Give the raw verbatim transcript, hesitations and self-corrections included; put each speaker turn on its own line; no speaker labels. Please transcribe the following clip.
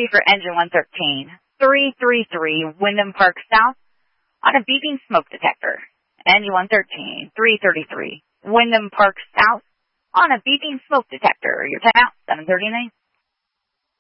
be for engine one thirteen. three three three, Wyndham Park South, on a beeping smoke detector. Engine one thirteen, three thirty-three, Wyndham Park South, on a beeping smoke detector. Your time out, seven thirty-nine.